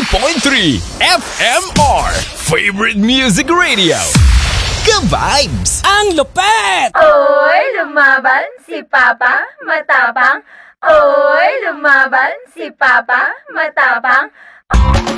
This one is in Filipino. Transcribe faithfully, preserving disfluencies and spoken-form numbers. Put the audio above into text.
point three F M R Favorite Music Radio. Ka-vibes! Ang lupet! Oy, lumaban si Papa, matapang. Oy, lumaban si Papa, matapang.